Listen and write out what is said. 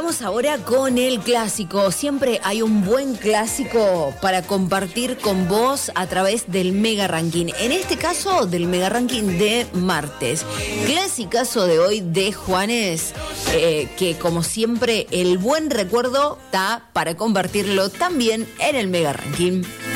vamos ahora con el clásico. Siempre hay un buen clásico para compartir con vos a través del Mega Ranking. En este caso, del Mega Ranking de martes. Clasicazo de hoy de Juanes, que como siempre, el buen recuerdo está para compartirlo también en el Mega Ranking.